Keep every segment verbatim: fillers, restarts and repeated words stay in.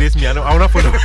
disgrace me. I don't, I wanna follow.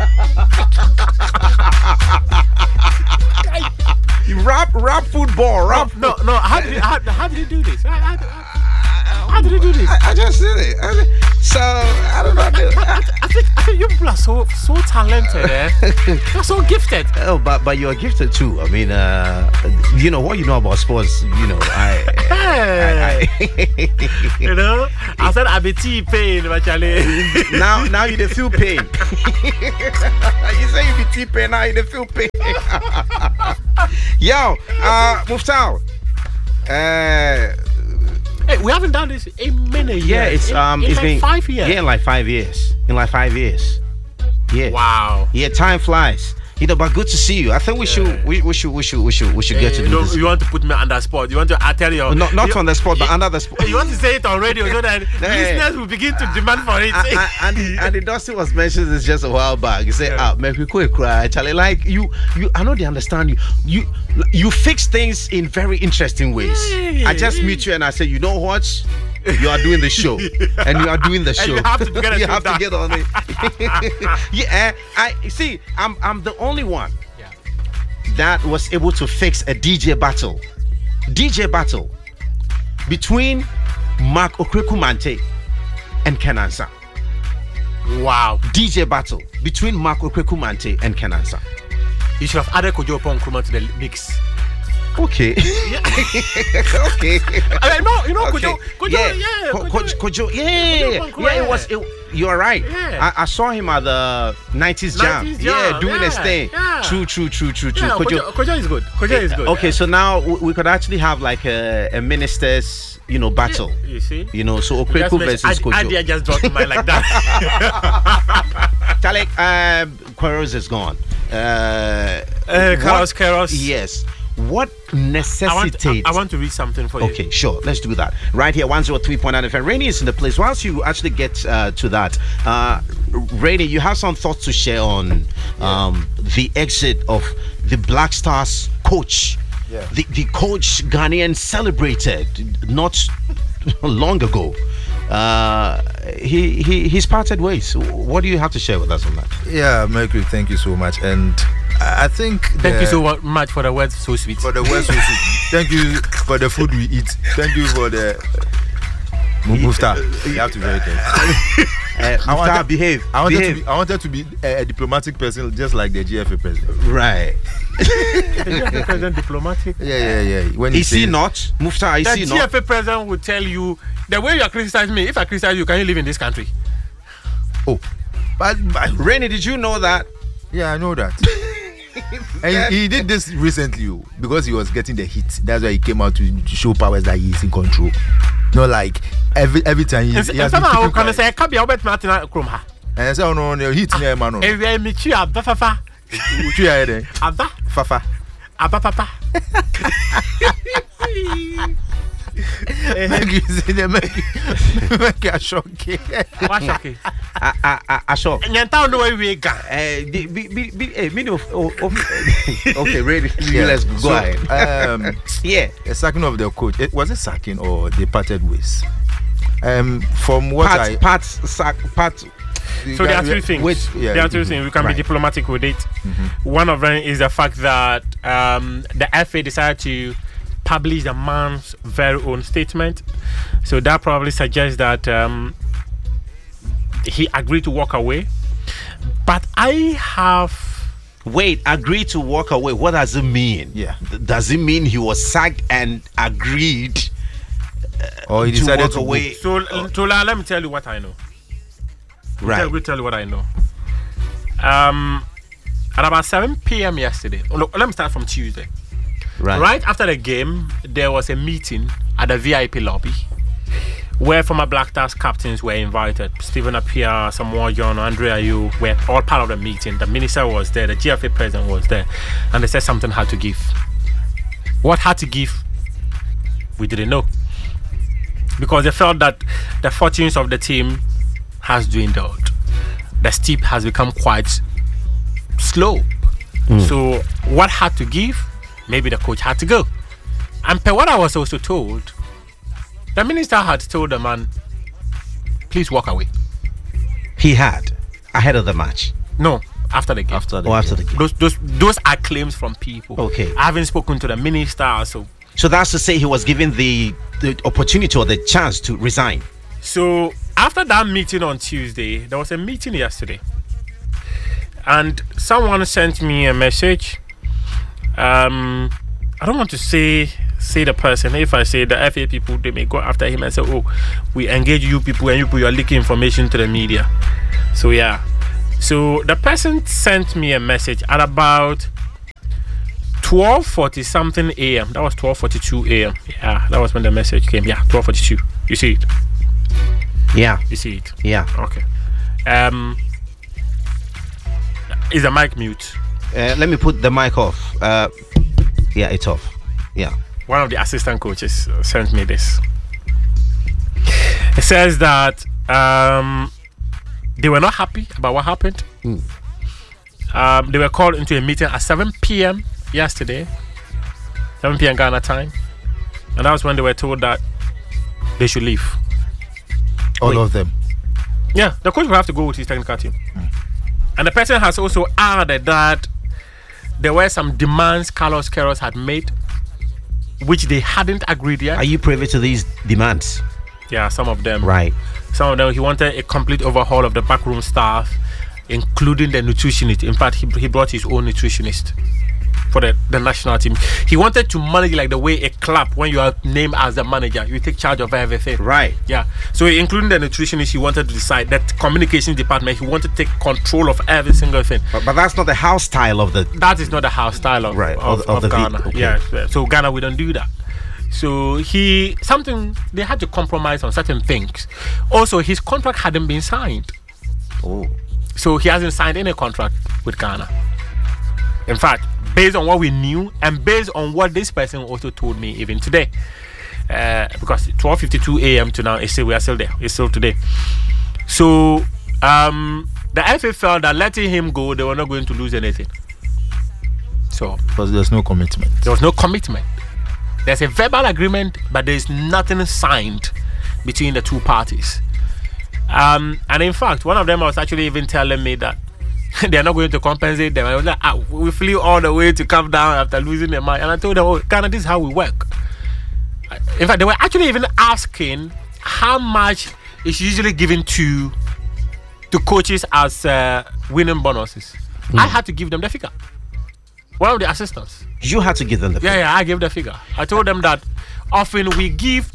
rap, rap football, rap. No, no. no how did you, how, how did you do this? How, how, how, how did you do this? I, I just did it. I did, so I don't know. I, I, I think I think you people are so so talented. Eh? You're so gifted. Oh, but but you're gifted too. I mean, uh, you know what you know about sports. You know, I. Hey. I, I you know, I said I be T-Pain, actually. now now you dey feel pain. You say you be T-Pain, now you dey feel pain. Yo, uh, Muftar. Uh. Hey, we haven't done this in many years. Yeah, it's in, um, in it's like been five years. Yeah, in like five years. In like five years. Yeah. Wow. Yeah, time flies. You know, but good to see you. I think we yeah. should, we, we should, we should, we should, we should hey, get to you do know, this. You want to put me under spot? You want to? I tell you, not not you, on the spot, but you, under the spot. You want to say it on radio so that hey. listeners will begin to demand for it. And, and, and, and the Dusty was mentioned this just a while back. He said, yeah. "Ah, make me quick cry, Charlie." Like you, you, I know they understand you. You, you fix things in very interesting ways. Hey. I just meet you and I say, you know what? You are doing the show, and you are doing the show. And you have to get, you have to get on it. Yeah, I see. I'm I'm the only one yeah. that was able to fix a D J battle, D J battle between Mark Okrekumante and Ken Ansah. Wow, D J battle between Mark Okrekumante and Ken Ansah. You should have added Kojo Nkrumah to the mix. Okay. Yeah. Okay. I mean, no, you know, okay. Kojo, Kojo, yeah, yeah, Kojo, Kojo, Kojo yeah, yeah, Kojo, yeah. It was. It, you're right. Yeah. I, I saw him at the nineties Jam. nineties Yeah, Jam. doing yeah, his thing. Yeah. True, true, true, true, true. Yeah, Kojo, Kojo, Kojo is good. Kojo is good. Okay, yeah. so now we, we could actually have like a, a ministers, you know, battle. Yeah, you see. You know, so Okreku versus Ad, Kojo. Idea just dropped mine like that. Talek, um, Queiroz is gone. Uh, uh Carlos Queiroz. Yes. What necessitates? I want, I, I want to read something for you. Okay, sure. Let's do that. Right here, one oh three point nine F M. Rainy is in the place. Once you actually get uh, to that, uh, Rainy, you have some thoughts to share on um, yeah. the exit of the Black Stars coach. Yeah. The, the coach Ghanaian celebrated not long ago. Uh, he, he he's parted ways. What do you have to share with us on that? Yeah, Mercury, thank you so much. And I think thank the, you so much for the words so sweet. For the words so sweet. Thank you for the food we eat. Thank you for the Muftar. You have to be very thankful. Uh, I wanted to behave. I wanted behave. to be, I wanted to be a, a diplomatic person, just like the G F A president. Right. The G F A president diplomatic. Yeah, yeah, yeah. When is he not? Muftar, is the he not? The G F A president will tell you the way you are criticizing me. If I criticize you, can you live in this country? Oh, but, but Rainy, did you know that? Yeah, I know that. And he, he did this recently because he was getting the heat. That's why he came out to, to show powers that he is in control. Not like every every time he, he has been keeping quiet. Say, "Can be Albert Martin Nkrumah." And I say, "Oh no, no, heat near man." Eh, we meet you Abba Fafa. Uchi ya ede. Abba Fafa. Abba Papa. Make you say the make make a shock. What shock? A a a shock. Nyanta no way we ga. Eh, be be be eh, meaning of okay, ready. Yeah. Let's go So, ahead. Um, yeah, a sacking of the coach. It, was it sacking or they parted ways? Um, from what part, I part sack part. So there are three things. Which, yeah, there are three mm-hmm. things. We can right. be diplomatic with it. Mm-hmm. One of them is the fact that um, the F A decided to publish the man's very own statement. So that probably suggests that um, he agreed to walk away. But I have... Wait, agreed to walk away. What does it mean? Yeah. Does it mean he was sacked and agreed uh, or he decided to walk to away? So, uh, Tola, let me tell you what I know. Right. Let me tell you what I know. Um, at about seven p.m. yesterday, oh, no, let me start from Tuesday. Right. Right after the game, there was a meeting at the V I P lobby where former Black Stars captains were invited. Stephen Appiah, Samuel John, Andre Ayew were all part of the meeting. The minister was there, the G F A president was there, and they said something had to give. What had to give, we didn't know. Because they felt that the fortunes of the team has dwindled. The steep has become quite slow. Mm. So what had to give? Maybe the coach had to go. And per what I was also told, the minister had told the man, please walk away. He had. ahead of the match? No, after the game. After the Or game. after the game? Those those those are claims from people. Okay. I haven't spoken to the minister, so So that's to say he was given the, the opportunity or the chance to resign. so after that meeting on Tuesday, there was a meeting yesterday, and someone sent me a message. Um, I don't want to say say the person. If I say the F A people, they may go after him and say, "Oh, we engage you people, and you people are leaking information to the media." So yeah, so the person sent me a message at about twelve forty something a m. That was twelve forty-two a m. Yeah, that was when the message came. Yeah, twelve forty-two. You see it? Yeah, You see it? yeah. Okay. Um, is the mic mute? Uh, let me put the mic off. Uh, yeah, it's off. Yeah. One of the assistant coaches sent me this. It says that um, they were not happy about what happened. Mm. Um, they were called into a meeting at seven p m yesterday, seven p m Ghana time, and that was when they were told that they should leave. All Wait. of them. Yeah, the coach will have to go with his technical team. Mm. And the person has also added that there were some demands Carlos Queiroz had made, which they hadn't agreed yet. Are you privy to these demands? Yeah, some of them. Right. Some of them, he wanted a complete overhaul of the backroom staff, including the nutritionist. In fact, he, he brought his own nutritionist for the, the national team. He wanted to manage like the way a club, when you are named as the manager, you take charge of everything. Right. Yeah. So including the nutritionist, he wanted to decide that communications department, he wanted to take control of every single thing. But, but that's not the house style of the. That is not the house style of, Right, of, of- of of the Ghana. vi- okay. Yeah. So Ghana, we don't do that. So he something they had to compromise on certain things. Also, his contract hadn't been signed. Oh. So he hasn't signed any contract with Ghana. In fact, based on what we knew and based on what this person also told me even today, uh, because twelve fifty-two a m to now, it's still, we are still there. It's still today. So um, the F A felt that letting him go, they were not going to lose anything. So Because there's no commitment. there was no commitment. There's a verbal agreement, but there's nothing signed between the two parties. Um, and in fact, one of them was actually even telling me that they're not going to compensate them. I was like, ah, we flew all the way to come down after losing their mind. And I told them, oh, Ghana, this is how we work. In fact, they were actually even asking how much is usually given to to coaches as uh, winning bonuses. Mm. I had to give them the figure. One of the assistants. You had to give them the. Yeah, yeah, I gave the figure. I told them that often we give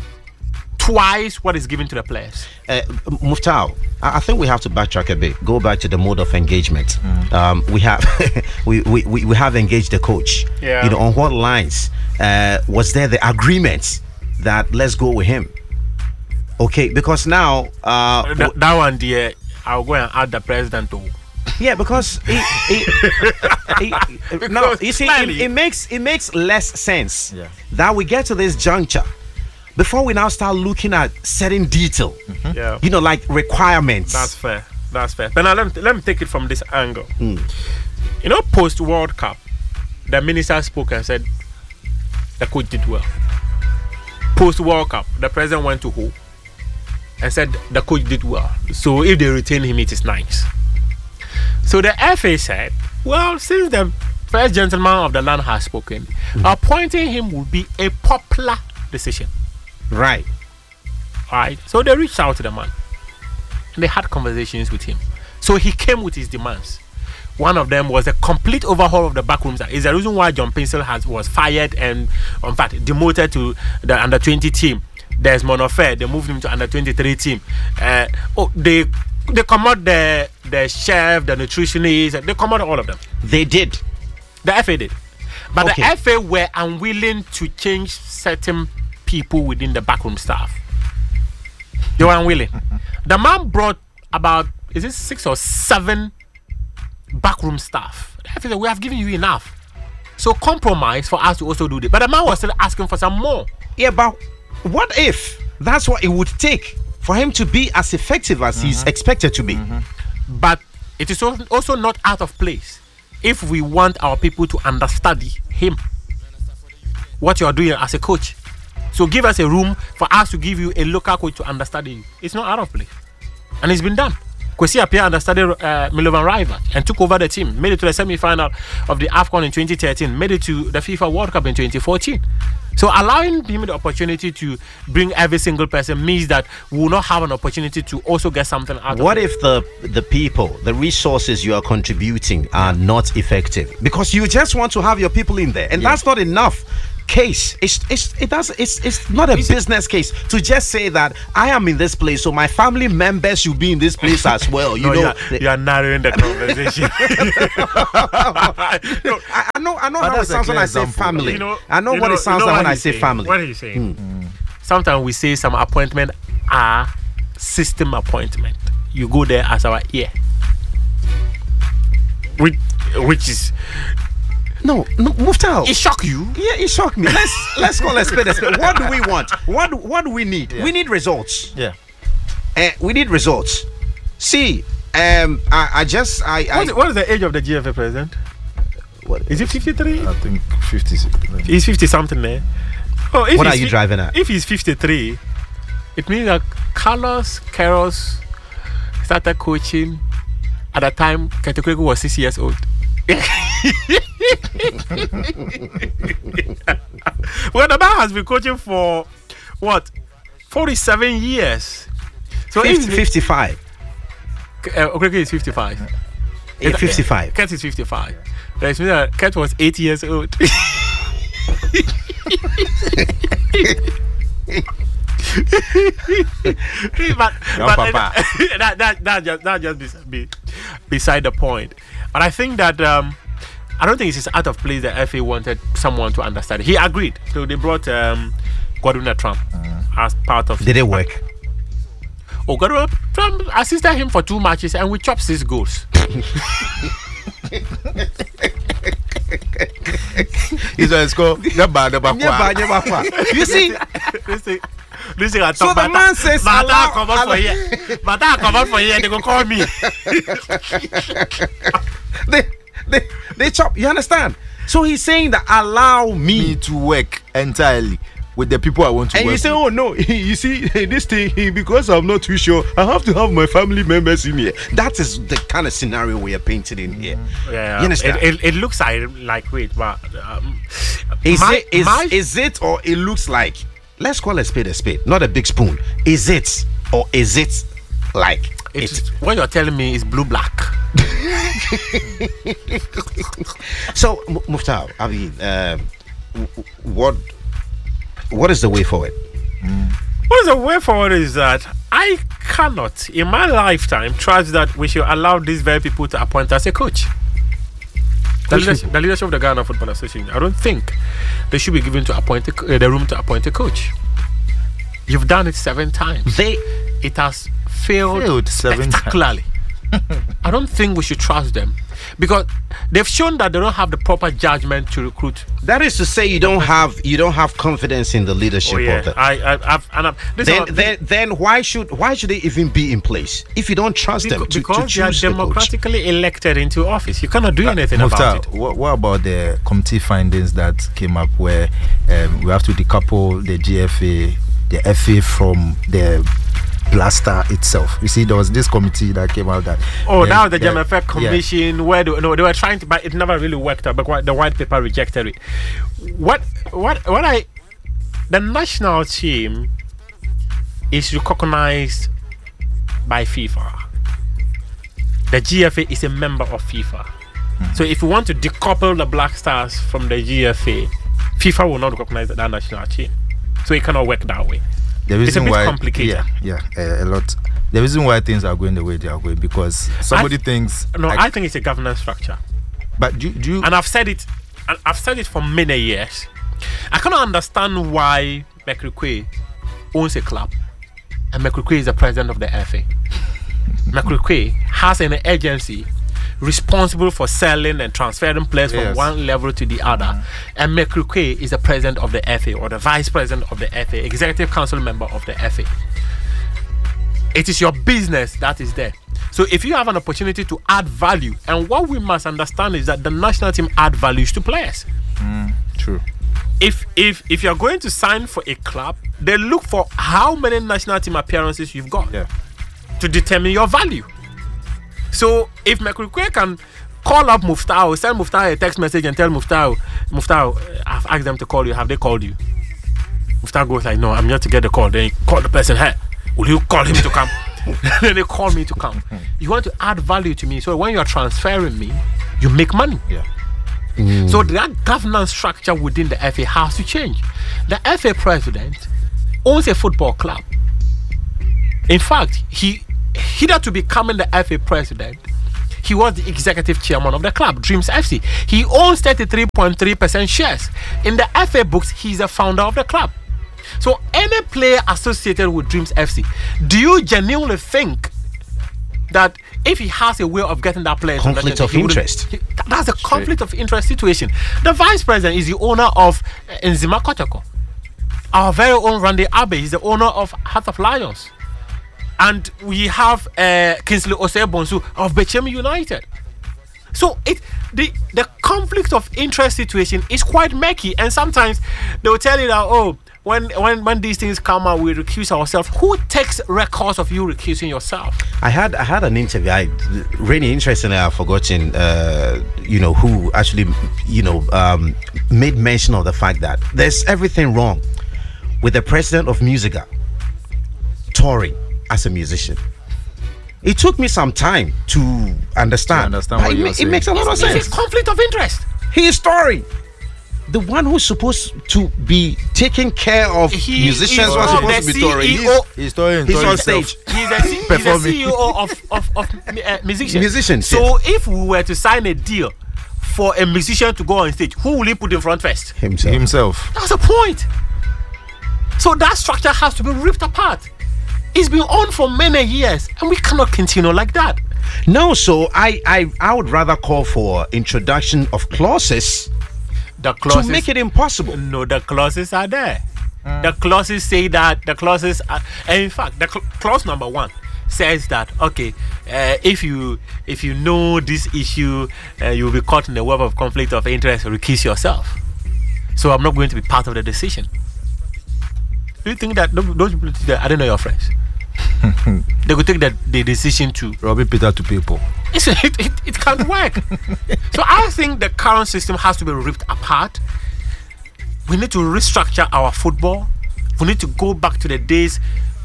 twice what is given to the players. Uh, Muftau, I I think we have to backtrack a bit. Go back to the mode of engagement. Um, we have we, we, we we have engaged the coach. Yeah. You know, on what lines uh, was there the agreement that let's go with him? Okay, because now uh, Th- w- that one, dear, I'll go and add the president to. yeah, because it, it, it, no, Because you see, it, clearly- it makes it makes less sense Yeah. that we get to this juncture before we now start looking at certain detail. Yeah, You know, like requirements. that's fair. That's fair. But now let me, let me take it from this angle. Mm. You know, post World Cup, the minister spoke and said the coach did well. Post World Cup, the president went to Ho and said the coach did well. So if they retain him, it is nice. So the F A said, well, since the first gentleman of the land has spoken, appointing him would be a popular decision. Right. Right? So they reached out to the man and they had conversations with him. So he came with his demands. One of them was a complete overhaul of the backrooms. Is the reason why John Pinsel has was fired and, in fact, demoted to the under twenty team. There's Monofair. They moved him to under twenty-three team. Uh, oh, they they come out the the chef, the nutritionist. They come out all of them. They did. The F A did, but Okay. the F A were unwilling to change certain people within the backroom staff. They were unwilling. The man brought about is it six or seven backroom staff. The F A said, we have given you enough, so compromise for us to also do this. But the man was still asking for some more. Yeah, but what if that's what it would take for him to be as effective as he's expected to be? But it is al- also not out of place if we want our people to understudy him, what you are doing as a coach. So give us a room for us to give you a local coach to understudy you. It's not out of place, and it's been done. Kwesi Appiah understudied uh, Milovan Riva and took over the team, made it to the semi-final of the AFCON in twenty thirteen, made it to the FIFA World Cup in twenty fourteen. So allowing him the opportunity to bring every single person means that we will not have an opportunity to also get something out what of it. What if the the people, the resources you are contributing are not effective? Because you just want to have your people in there, and yeah. that's not enough. Case it's, it's it does it's it's not a business case to just say that I am in this place, so my family members should be in this place as well. You no, know, you are, you are narrowing the conversation. no, I, I know I know how it sounds when I say family. You know, I know what know, it sounds you know like when I say saying. family. What are you saying? Mm. Mm. Sometimes we say some appointment are system appointment. You go there as our ear, which which is. No, no, Muftau. It shocked you? Yeah, it shocked me. Let's let's go. Let's spade a spade. What do we want? What do, what do we need? Yeah. We need results. Yeah. Uh, we need results. See, um, I, I just I. I what, is, what is the age of the G F A president? What is it? fifty-three? I think fifty. He's fifty something there. Oh, if what are you fi- driving at? If he's fifty-three, it means that Carlos Queiroz started coaching at the time Ketekweku was six years old. Well, the man has been coaching for what, forty-seven years. So fifty, fifty-five. Uh, Okreke is fifty-five. Yeah, fifty-five. Ket is fifty-five. That means that Ket was eight years old. but but uh, that that that just that just be, be beside the point. But I think that um, I don't think it's out of place that F A wanted someone to understand. He agreed, so they brought um, Godwin Trump mm. as part of. Did it work? Oh, Godwin Trump assisted him for two matches, and we chopped six goals. He's a score. You see. Listen, listen, I so the man says, but I come out for here. But I come out for here. They go call me. they, they, they chop. You understand? So he's saying that allow me, me to work entirely with the people I want to and work you say, with. oh no, you see this thing, because I'm not too sure, I have to have my family members in here. That is the kind of scenario we are painted in here. Yeah, you understand? It, it, it looks like like wait, but um, is my, it is, my, is it or it looks like? Let's call a spade a spade, not a big spoon. Is it or is it like? It's, it? What you're telling me is blue black. So Muftau, I mean, uh, what? What is the way forward? Mm. What is the way forward is that I cannot, in my lifetime, trust that we should allow these very people to appoint as a coach. The leadership, the leadership of the Ghana Football Association, I don't think they should be given to appoint a, uh, the room to appoint a coach. You've done it seven times. They, it has failed, failed seven spectacularly. I don't think we should trust them because they've shown that they don't have the proper judgment to recruit. That is to say, you don't have you don't have confidence in the leadership oh, yeah. of the. I, I, I've, and I've, then, then, then why should why should they even be in place if you don't trust because, them to, because to choose they are democratically the elected into office? You cannot do anything uh, about it. What, what about the committee findings that came up where um, we have to decouple the G F A, the F A from the Blaster itself? You see, there was this committee that came out that. Oh, that was the G M F Commission yeah. where they, no, they were trying to, but it never really worked out. But the white paper rejected it. What, what, what I, the national team is recognized by FIFA. The G F A is a member of FIFA. Mm-hmm. So if you want to decouple the Black Stars from the G F A, FIFA will not recognize that national team. So it cannot work that way. The reason it's a bit why, complicated. Yeah, yeah, uh, a lot. The reason why things are going the way they are going because somebody I th- thinks. No, I, I think it's a governance structure. But do, do you? And I've said it. I've said it for many years. I cannot understand why McCrequay owns a club, and McCrequay is the president of the F A. McCrequay has an agency responsible for selling and transferring players yes. from one level to the other, mm. and McCrequay is the president of the F A or the vice president of the F A, executive council member of the F A. It is your business that is there. So if you have an opportunity to add value, and what we must understand is that the national team add values to players. Mm, true. If if if you're going to sign for a club, they look for how many national team appearances you've got yeah. to determine your value. So if McCreary can call up Muftau, send Muftau a text message and tell Muftau, Muftau, I've asked them to call you. Have they called you? Muftau goes like, no, I'm here to get the call. Then he call the person, hey, will you call him to come? Then they call me to come. You want to add value to me. So when you are transferring me, you make money. Yeah. Mm. So that governance structure within the F A has to change. The F A president owns a football club. In fact, he hitherto to becoming the F A president, he was the executive chairman of the club, Dreams F C. He owns thirty-three point three percent shares. In the F A books, he's the founder of the club. So any player associated with Dreams F C, do you genuinely think that if he has a way of getting that player, conflict of interest? He, that's a conflict of interest situation. The vice president is the owner of uh, Nzima Kotoko. Our very own Randy Abe is the owner of Heart of Lions. And we have uh, Kingsley Osei-Bonsu of Bechem United. So it the the conflict of interest situation is quite murky, and sometimes they will tell you that, oh, when when when these things come out, we recuse ourselves. Who takes records of you recusing yourself? I had I had an interview. I really interestingly, I've forgotten. Uh, you know who actually you know um, made mention of the fact that there's everything wrong with the president of Musica touring as a musician. It took me some time to understand. To understand what it, you're it saying. makes a lot of It's sense. a conflict of interest. He is touring. The one who's supposed to be taking care of He musicians is was one of supposed the to be touring. C E O. He's touring. He's touring on himself. stage. He's a, C- he's a Performing. C E O of of, of uh, musicians. Musicians, So if we were to sign a deal for a musician to go on stage, who will he put in front first? Himself. Himself. That's the point. So that structure has to be ripped apart. It's been on for many years, and we cannot continue like that. No, so I, I I would rather call for introduction of clauses The clauses, to make it impossible. No, the clauses are there. The clauses say that the clauses are, and in fact, the cl- clause number one says that okay, uh, if you if you know this issue, uh, you will be caught in the web of conflict of interest. Recuse yourself. So I'm not going to be part of the decision. Do you think that those people, I don't know your friends, they could take the, the decision to Robbing Peter to people. It's, it, it, it can't work. So I think the current system has to be ripped apart. We need to restructure our football. We need to go back to the days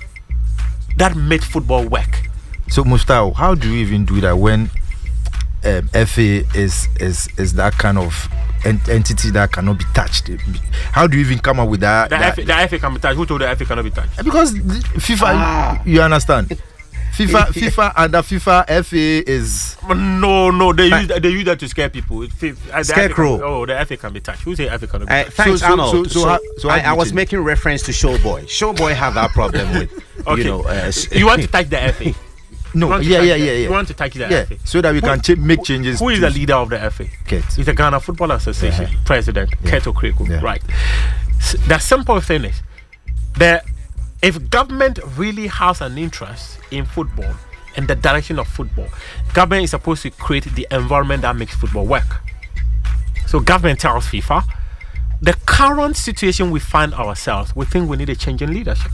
that made football work. So Muftau, how do you even do that when um, F A is is is that kind of ent- entity that cannot be touched? How do you even come up with that? The, that? F A, the F A can be touched. Who told the F A cannot be touched? Because the FIFA, Ah. you understand? FIFA, FIFA, and the FIFA F A is No, no, they use they use that to scare people. It, it, uh, the F A Scarecrow. can- oh, the F A can be touched. Who say F A cannot be Uh, touched? thanks, So- so- Arnold. so- so So, how- so how I, do I you was change? making reference to Showboy. Showboy have that problem with, Okay. you know. Uh, s- You want to touch the F A? You no, want to yeah, touch yeah, the- yeah, You yeah, want to touch the yeah. F A? So that we can cha- make changes. Who is to- the leader of the F A? Ket. It's the Ghana Football Association Yeah. president, Yeah. Keto Kriko. Yeah. Right. S- The simple thing is that if government really has an interest in football and the direction of football, government is supposed to create the environment that makes football work. So government tells FIFA, the current situation we find ourselves, we think we need a change in leadership.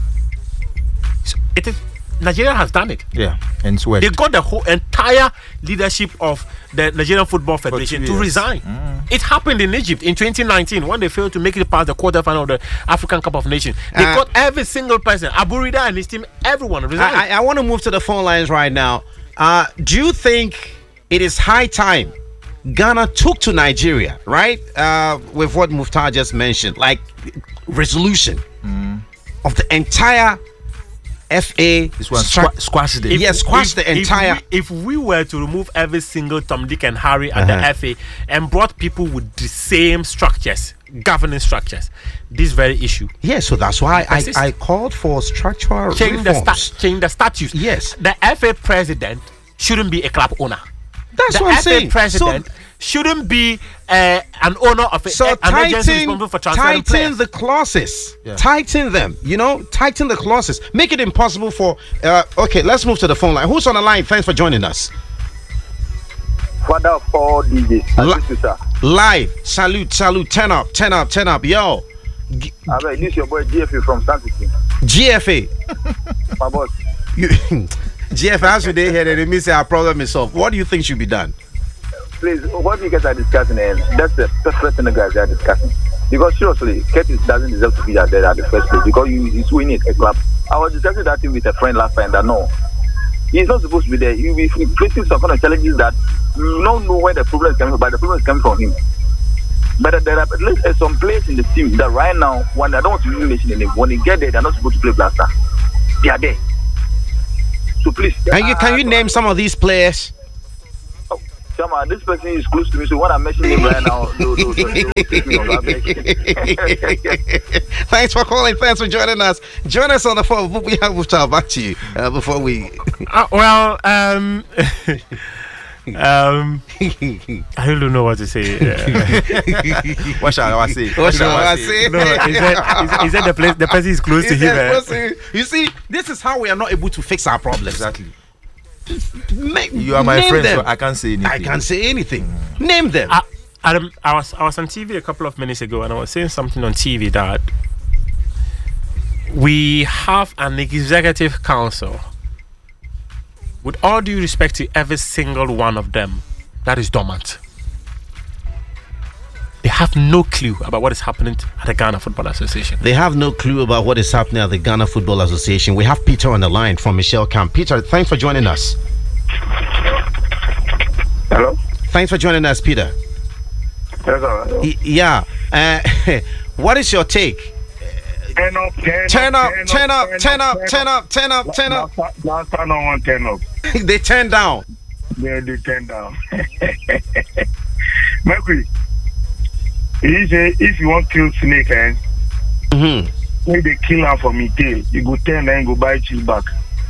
So it is Nigeria has done it. Yeah, and it's worked. They got the whole entire leadership of the Nigerian Football Federation to years. resign. It happened in Egypt in twenty nineteen when they failed to make it past the quarterfinal of the African Cup of Nations. They Uh, got every single person, Abu Rida and his team, everyone resigned. I, I, I want to move to the phone lines right now. Uh, do you think it is high time Ghana took to Nigeria, right? Uh, with what Muftau just mentioned, like resolution of the entire F A This one stru- squa- squash it. If- Yes, squash the entire- If we, if we were to remove every single Tom, Dick, and Harry at Uh-huh. the F A and brought people with the same structures, governing structures, this very issue. Yeah, so that's why I, Persist. I called for structural Change the, reforms. sta- change the statutes. Yes. The F A president shouldn't be a club owner. That's The what I'm F A saying. president So, shouldn't be uh, an owner of a, so an agency tighten, responsible for transferring tighten players. the clauses. Yeah. Tighten them. You know, tighten the clauses. Make it impossible for. Uh, okay, let's move to the phone line. Who's on the line? Thanks for joining us. Father of all D Js. La- Assist, sir. Live. Salute, salute. Ten up, ten up, ten up. Yo, G- I mean, this is your boy G F A from Santity. G F A. My boss. You, G F, how should they hear that? It means our problem is solved. What do you think should be done? Please, what you guys are discussing, and that's the first thing the guys are discussing. Because seriously, Curtis doesn't deserve to be there at the first place because you, he's winning a club. I was discussing that thing with a friend last time that no, he's not supposed to be there. He'll be facing some kind of challenges that you don't know where the problem is coming from, but the problem is coming from him. But there are at least some players in the team that right now, when I don't want to really mention the name, when they get there, they're not supposed to play Blaster. They are there. So please. Can you can you name some of these players? Oh, Chama, this person is close to me, so when I mention him right now, no, no, no, no, thanks for calling. Thanks for joining us. Join us on the phone. We have to talk back to you uh, before we. uh, well, um. Um, I don't know what to say. What shall I say? What shall I say? No, he said, he said the place, the person is close to him. Eh? You see, this is how we are not able to fix our problems. Exactly. Make, you are my friend, them. so I can't say anything. I can't say anything. Mm. Name them. I, I, I was I was on T V a couple of minutes ago, and I was saying something on T V that we have an executive council. With all due respect to every single one of them, that is dormant. They have no clue about what is happening at the Ghana Football Association. They have no clue about what is happening at the Ghana Football Association. We have Peter on the line from Michelle Camp. Peter, thanks for joining us. Hello? Thanks for joining us, Peter. Yes, all right. Y- yeah. Uh, what is your take? Turn up, turn, turn up, up, turn up, turn up, turn up, turn up, turn up. Last time I want turn up. They turn down. Yeah, they turn down. Mercury, he say if you want to kill snake, eh, mm-hmm. when they kill her for me tail, you go turn and go buy chill back.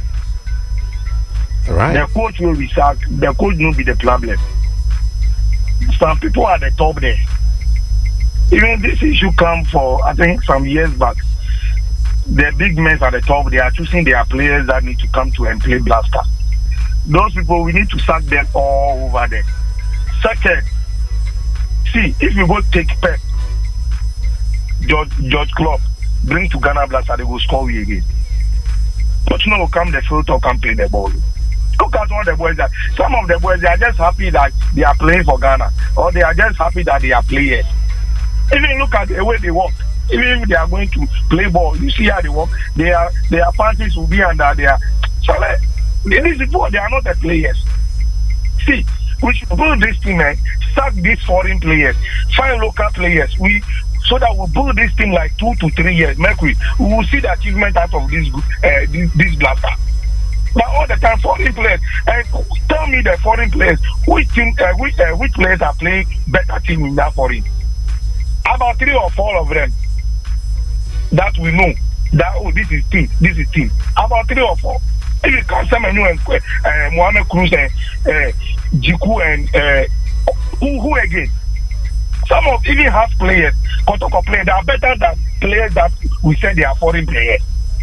All right. The coach will be sacked. The coach will be the problem. Some people are the top there. Even this issue come for, I think, some years back. The big men at the top, they are choosing their players that need to come to and play Blaster. Those people, we need to sack them all over there. Second, see, if you go take Pep, George, George Klopp, bring to Ghana Blaster, they will score you again. But you know, come the field or come play the ball. Look at all the boys that, some of the boys, they are just happy that they are playing for Ghana, or they are just happy that they are players. Even look at the way they walk. Even if they are going to play ball, you see how they walk. They are, their panties will be under their. So like, these people, they are not the players. See, we should build this team and sack these foreign players, find local players. We so that we'll build this team like two to three years. Mercury, we will see the achievement out of this uh, this, this Blaster. But all the time, foreign players. And tell me the foreign players, which team, uh, which uh, which players are playing better team in that foreign? About three or four of them that we know that oh this is team, this is team. About three or four. If you can Semenyo and uh, Mohamed Cruz and uh, Jiku and uh, who, who again? Some of even half players, Kotoko players, they are better than players that we said they are foreign players.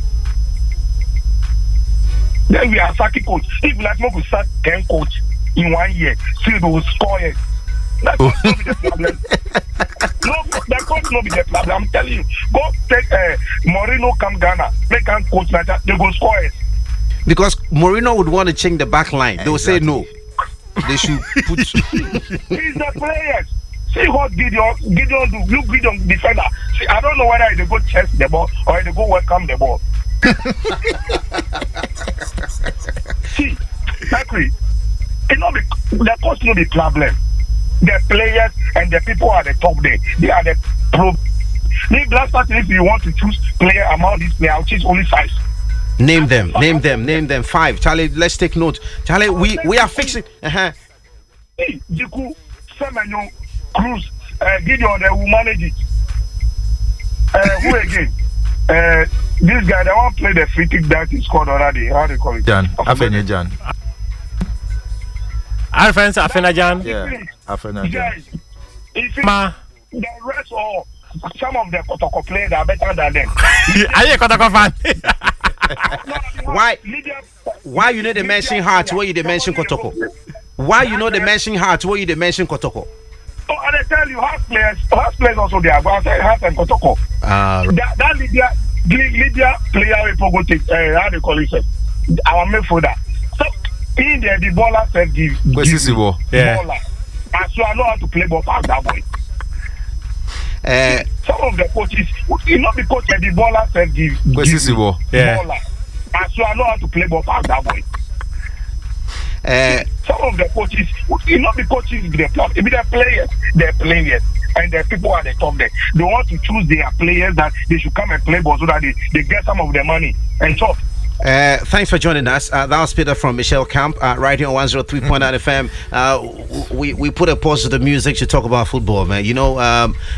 Then we are sacking coach. If like we sack ten coach in one year, see they will score it. That coach not be the problem. No, that coach not be the problem. I'm telling you. Go take uh, Mourinho come Ghana, make him coach like that, they go score it. Because Mourinho would want to change the back line. They will say no. They should put. He's the players. See what Gideon Gideon do. Look Gideon defender. See, I don't know whether they go chest the ball or they go welcome the ball. See, exactly. It not be the coach no be problem. The players and the people at the top there, they are the problem. Leave Blaster, if you want to choose player among these players, I'll choose only five. Name them, name them, name them. Five. Charlie, let's take note. Charlie, we, we are fixing. Uh-huh. Hey, Jiku, Semenyo, Cruz, uh, Gideon, they will manage it. Uh, who again? Uh, this guy, they want to play the free kick that is called already. How do you call it? Jan, Afenya Jan. Our friends, Afenya Jan. Yeah, Afenya Jan. If Ma. The rest or some of the Kotoko players are better than them. Are you a Kotoko fan? Why? Why you know they mention heart where you they mention Kotoko? Why you know they mention heart where you they mention Kotoko? Oh, and I tell you, half players, half players also there. But I say half and Kotoko. Uh, that, that Lydia, Lydia player we go take. Uh, how they call it? Our midfielder. In there, the baller said, "Give." Where's this ball? Yeah. Baller. And so I know how to play ball. Pass that boy. Uh, Some of the coaches, you know, the coach and the baller said, "Give." Where's this ball? Yeah. Baller. And so I know how to play ball. Pass that boy. uh, Some of the coaches, you know, the coaches, the club, if they're players, they're players, and the people at the top there, they want to choose their players that they should come and play ball so that they, they get some of their money and chop. Uh, thanks for joining us. Uh, that was Peter from Michelle Camp, uh, right here on one oh three point nine F M. Uh, we, we put a pause to the music to talk about football, man. You know, um,